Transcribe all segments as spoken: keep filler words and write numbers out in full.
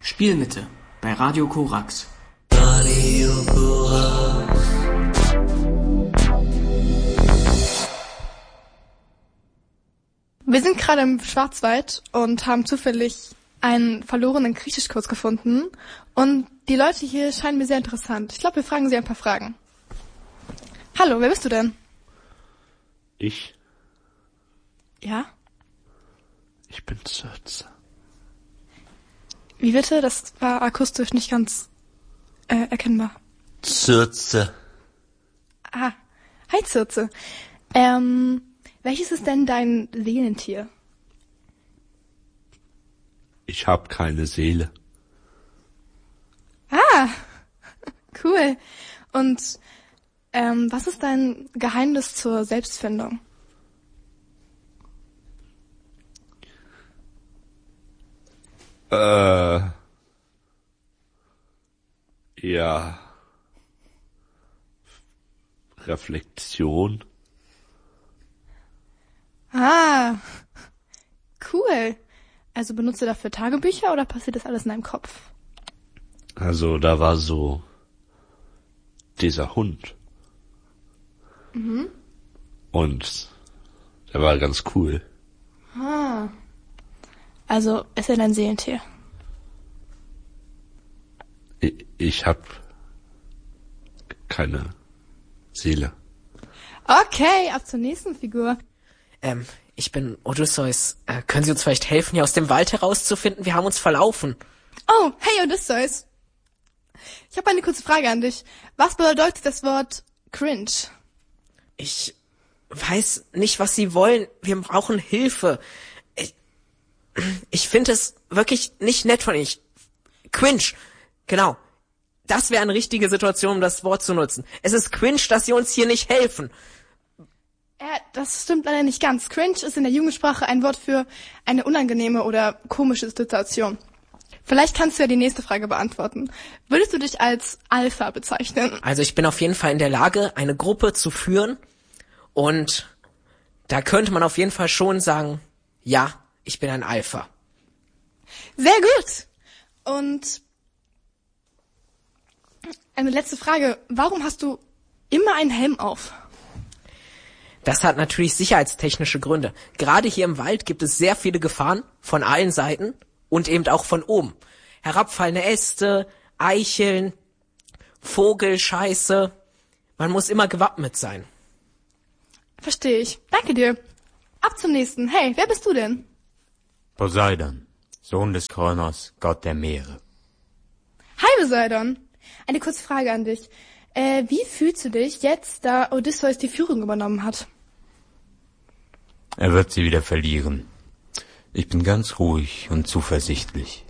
Spielmitte bei Radio Korax. Radio Korax. Wir sind gerade im Schwarzwald und haben zufällig einen verlorenen Griechischkurs gefunden. Und die Leute hier scheinen mir sehr interessant. Ich glaube, wir fragen sie ein paar Fragen. Hallo, wer bist du denn? Ich? Ja? Ich bin Circe. Wie bitte? Das war akustisch nicht ganz äh, erkennbar. Circe. Ah, hi Circe. Ähm, welches ist denn dein Seelentier? Ich hab keine Seele. Ah, cool. Und ähm, was ist dein Geheimnis zur Selbstfindung? Äh. Ja. Reflexion. Ah, cool. Also benutzt du dafür Tagebücher oder passiert das alles in deinem Kopf? Also da war so dieser Hund. Mhm. Und der war ganz cool. Ah. Also ist er dein Seelentier? Ich, ich hab keine Seele. Okay, ab zur nächsten Figur. Ähm, ich bin Odysseus. Äh, können Sie uns vielleicht helfen, hier aus dem Wald herauszufinden? Wir haben uns verlaufen. Oh, hey Odysseus. Ich habe eine kurze Frage an dich. Was bedeutet das Wort cringe? Ich weiß nicht, was Sie wollen. Wir brauchen Hilfe. Ich, ich finde es wirklich nicht nett von Ihnen. Ich, cringe. Genau. Das wäre eine richtige Situation, um das Wort zu nutzen. Es ist cringe, dass Sie uns hier nicht helfen. Äh, das stimmt leider nicht ganz. Cringe ist in der Jugendsprache ein Wort für eine unangenehme oder komische Situation. Vielleicht kannst du ja die nächste Frage beantworten. Würdest du dich als Alpha bezeichnen? Also ich bin auf jeden Fall in der Lage, eine Gruppe zu führen. Und da könnte man auf jeden Fall schon sagen, ja, ich bin ein Alpha. Sehr gut. Und eine letzte Frage. Warum hast du immer einen Helm auf? Das hat natürlich sicherheitstechnische Gründe. Gerade hier im Wald gibt es sehr viele Gefahren von allen Seiten und eben auch von oben. Herabfallende Äste, Eicheln, Vogelscheiße. Man muss immer gewappnet sein. Verstehe ich. Danke dir. Ab zum nächsten. Hey, wer bist du denn? Poseidon, Sohn des Kronos, Gott der Meere. Hi Poseidon. Eine kurze Frage an dich. Äh, wie fühlst du dich jetzt, da Odysseus die Führung übernommen hat? Er wird sie wieder verlieren. Ich bin ganz ruhig und zuversichtlich.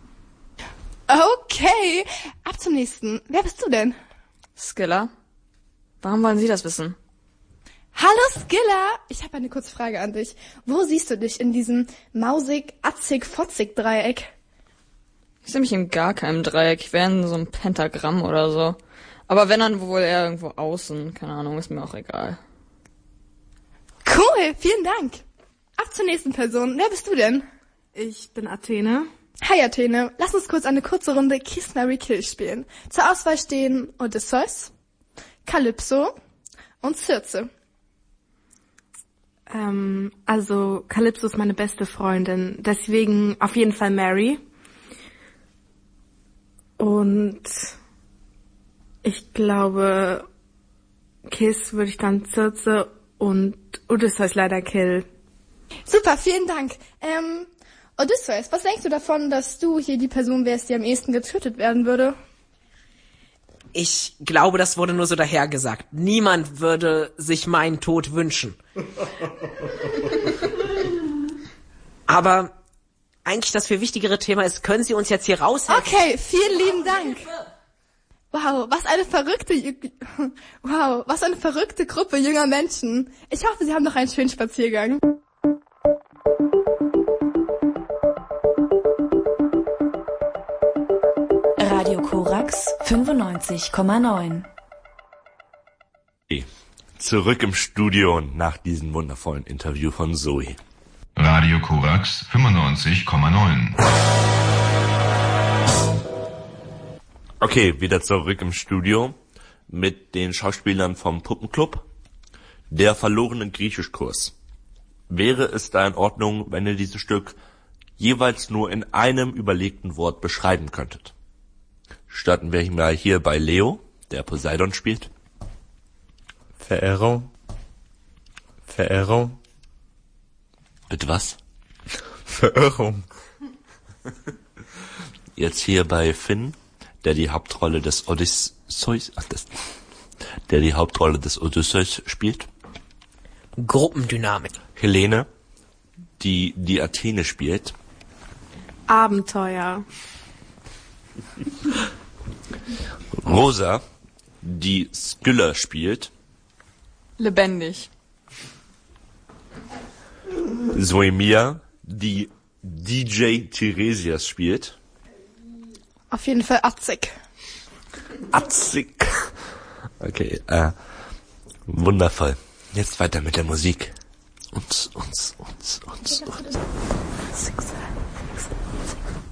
Okay, ab zum nächsten. Wer bist du denn? Scylla? Warum wollen Sie das wissen? Hallo Scylla! Ich habe eine kurze Frage an dich. Wo siehst du dich in diesem mausig-atzig-fotzig-Dreieck? Ich sehe mich in gar keinem Dreieck. Ich wäre in so einem Pentagramm oder so. Aber wenn, dann wohl eher irgendwo außen. Keine Ahnung, ist mir auch egal. Cool, vielen Dank. Ab zur nächsten Person. Wer bist du denn? Ich bin Athene. Hi Athene. Lass uns kurz eine kurze Runde Kiss, Marry, Kill spielen. Zur Auswahl stehen Odysseus, Kalypso und Circe. Ähm, also Kalypso ist meine beste Freundin. Deswegen auf jeden Fall Mary. Und ich glaube, Kiss würde ich dann Circe und Odysseus leider kill. Super, vielen Dank. Ähm, Odysseus, was denkst du davon, dass du hier die Person wärst, die am ehesten getötet werden würde? Ich glaube, das wurde nur so dahergesagt. Niemand würde sich meinen Tod wünschen. Aber eigentlich das viel wichtigere Thema ist, können Sie uns jetzt hier raushelfen? Okay, vielen lieben Dank. Wow, was eine verrückte, wow, was eine verrückte Gruppe junger Menschen. Ich hoffe, Sie haben noch einen schönen Spaziergang. Radio Korax fünfundneunzig Komma neun. Zurück im Studio nach diesem wundervollen Interview von Zoe. Radio Korax fünfundneunzig Komma neun. Okay, wieder zurück im Studio mit den Schauspielern vom Puppenclub. Der verlorene Griechischkurs. Wäre es da in Ordnung, wenn ihr dieses Stück jeweils nur in einem überlegten Wort beschreiben könntet? Starten wir mal hier bei Leo, der Poseidon spielt. Verehrung. Verehrung. Bitte was? Verirrung. Jetzt hier bei Finn, der die Hauptrolle des Odysseus, ach, das, der die Hauptrolle des Odysseus spielt. Gruppendynamik. Helene, die die Athene spielt. Abenteuer. Rosa, die Skylla spielt. Lebendig. Soemia, die D J Tiresias spielt. Auf jeden Fall Atzig. Atzig. Okay, äh, wundervoll. Jetzt weiter mit der Musik. Uns, uns, uns, uns, uns.